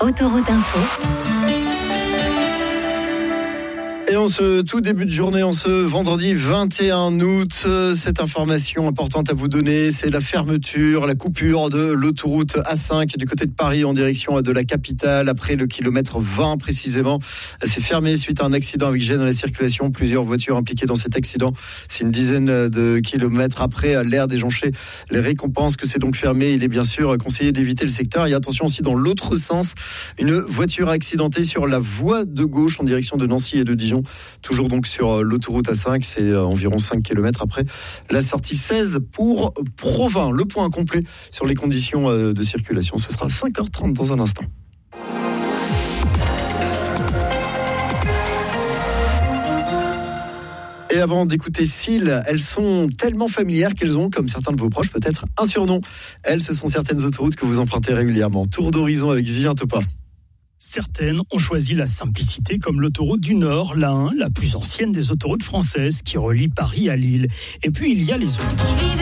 Autoroute Info. Et en ce tout début de journée, en ce vendredi 21 août, cette information importante à vous donner, c'est la fermeture, la coupure de l'autoroute A5 du côté de Paris en direction de la capitale, après le kilomètre 20 précisément. C'est fermé suite à un accident avec gêne à la circulation. Plusieurs voitures impliquées dans cet accident. C'est une dizaine de kilomètres après l'aire des Jonchets. Les récompenses que c'est donc fermé. Il est bien sûr conseillé d'éviter le secteur. Et attention aussi dans l'autre sens, une voiture accidentée sur la voie de gauche en direction de Nancy et de Dijon. Toujours donc sur l'autoroute A5, c'est environ 5 km après la sortie 16 pour Provins. Le point complet sur les conditions de circulation, ce sera 5h30 dans un instant. Et avant d'écouter Seal, elles sont tellement familières qu'elles ont, comme certains de vos proches, peut-être un surnom. Elles, ce sont certaines autoroutes que vous empruntez régulièrement. Tour d'horizon avec Vivien Topa. Certaines ont choisi la simplicité, comme l'autoroute du Nord, la 1, la plus ancienne des autoroutes françaises, qui relie Paris à Lille. Et puis il y a les autres.